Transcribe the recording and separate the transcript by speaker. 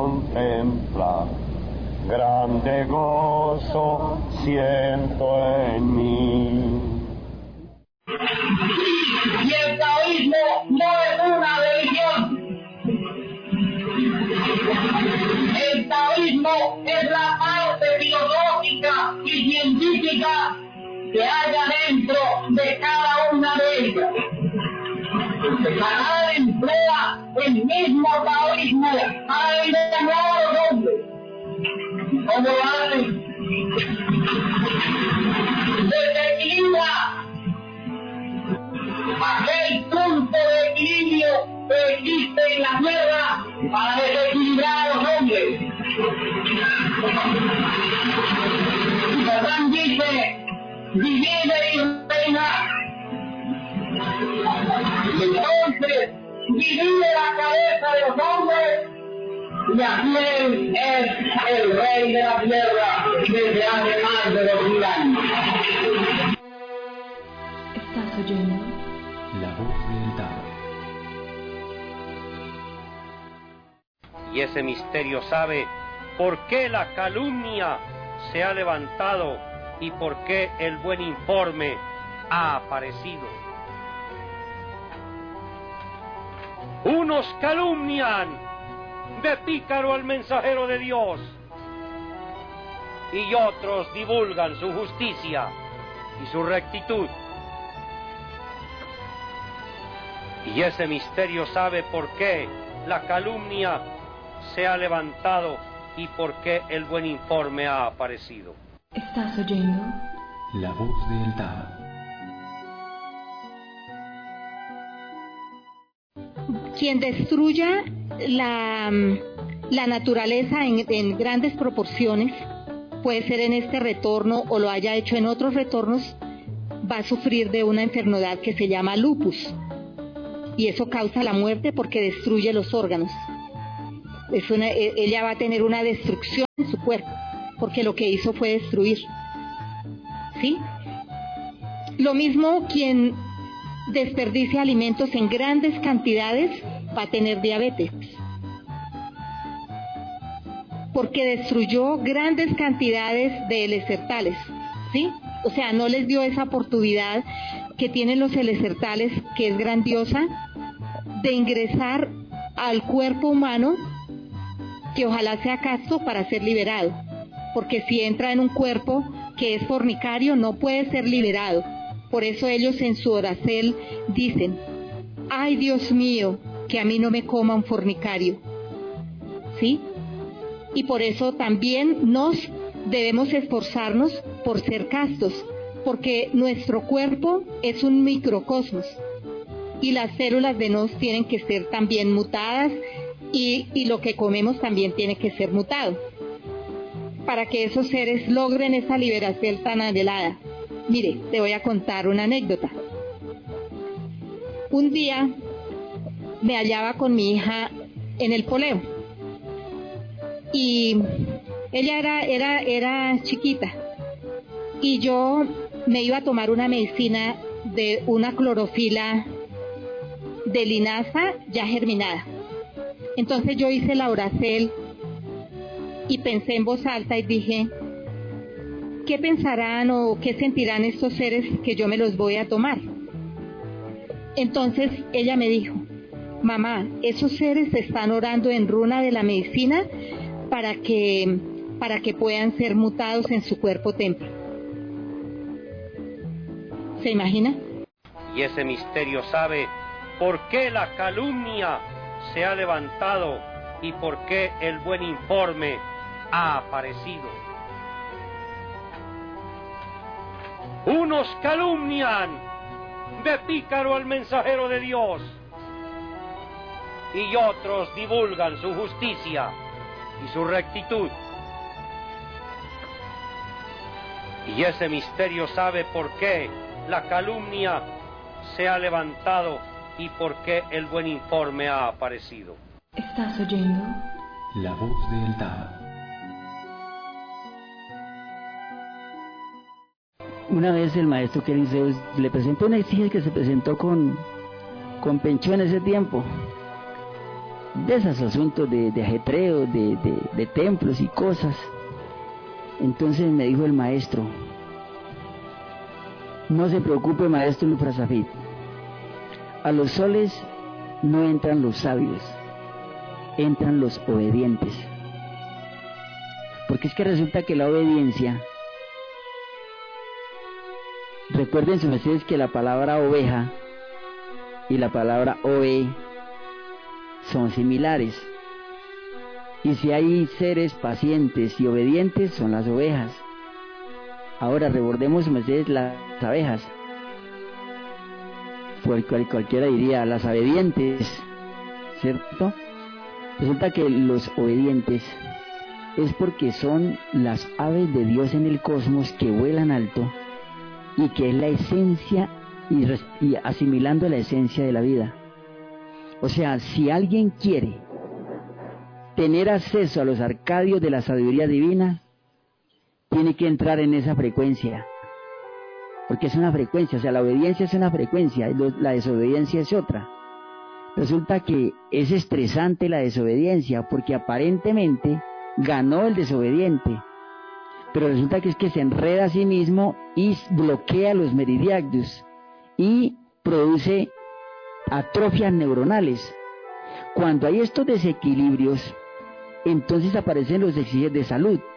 Speaker 1: contempla, grande gozo siento en mí.
Speaker 2: Y el taoísmo no es una religión. El taoísmo es la parte filosófica y científica que haya dentro de cada una de ellas. Canal emplea el mismo taoísmo para engañar a los hombres. ¿Cómo lo hacen? Desequilibra aquel punto de equilibrio que existe en la tierra para desequilibrar a los hombres. Y Satán dice, divide y reina. Entonces, divide la cabeza de los hombres y así él es el rey de la tierra desde hace más de 2000 años.
Speaker 3: ¿Estás oyendo?
Speaker 4: La voz del Tao.
Speaker 5: Y ese misterio sabe por qué la calumnia se ha levantado y por qué el buen informe ha aparecido. Unos calumnian de pícaro al mensajero de Dios y otros divulgan su justicia y su rectitud. Y ese misterio sabe por qué la calumnia se ha levantado y por qué el buen informe ha aparecido.
Speaker 3: ¿Estás oyendo?
Speaker 4: La voz del Tao.
Speaker 6: Quien destruya la naturaleza en grandes proporciones, puede ser en este retorno o lo haya hecho en otros retornos, va a sufrir de una enfermedad que se llama lupus. Y eso causa la muerte porque destruye los órganos. Ella va a tener una destrucción en su cuerpo, porque lo que hizo fue destruir. ¿Sí? Lo mismo quien desperdicia alimentos en grandes cantidades va a tener diabetes, porque destruyó grandes cantidades de elesertales, ¿sí? O sea, no les dio esa oportunidad que tienen los elesertales, que es grandiosa, de ingresar al cuerpo humano, que ojalá sea casto para ser liberado, porque si entra en un cuerpo que es fornicario no puede ser liberado. Por eso ellos en su oracel dicen, ay Dios mío, que a mí no me coma un fornicario, ¿sí? Y por eso también nos debemos esforzarnos por ser castos, porque nuestro cuerpo es un microcosmos y las células de nos tienen que ser también mutadas y lo que comemos también tiene que ser mutado para que esos seres logren esa liberación tan anhelada. Mire, te voy a contar una anécdota. Un día me hallaba con mi hija en el poleo y ella era chiquita y yo me iba a tomar una medicina de una clorofila de linaza ya germinada. Entonces yo hice la oracel y pensé en voz alta y dije, ¿qué pensarán o qué sentirán estos seres que yo me los voy a tomar? Entonces ella me dijo, mamá, esos seres están orando en runa de la medicina para que puedan ser mutados en su cuerpo templo. ¿Se imagina?
Speaker 5: Y ese misterio sabe por qué la calumnia se ha levantado y por qué el buen informe ha aparecido. Unos calumnian de pícaro al mensajero de Dios y otros divulgan su justicia y su rectitud. Y ese misterio sabe por qué la calumnia se ha levantado y por qué el buen informe ha aparecido.
Speaker 3: ¿Estás oyendo?
Speaker 4: La voz del Tao.
Speaker 7: Una vez el maestro Keren Zeus le presentó una exige que se presentó con Pencho en ese tiempo. de esos asuntos de ajetreo, de templos y cosas. Entonces me dijo el maestro: no se preocupe, maestro Lufrasafit, a los soles no entran los sabios, entran los obedientes. Porque es que resulta que la obediencia, recuerden sus mercedes que la palabra oveja y la palabra oe son similares. Y si hay seres pacientes y obedientes, son las ovejas. Ahora recordemos sus mercedes las abejas. Cualquiera diría las obedientes, ¿cierto? Resulta que los obedientes es porque son las aves de Dios en el cosmos que vuelan alto y que es la esencia y asimilando la esencia de la vida. O sea, si alguien quiere tener acceso a los arcadios de la sabiduría divina, tiene que entrar en esa frecuencia, porque es una frecuencia. O sea, la obediencia es una frecuencia, la desobediencia es otra. Resulta que es estresante la desobediencia, porque aparentemente ganó el desobediente, pero resulta que es que se enreda a sí mismo y bloquea los meridiagdus y produce atrofias neuronales. Cuando hay estos desequilibrios, entonces aparecen los déficits de salud.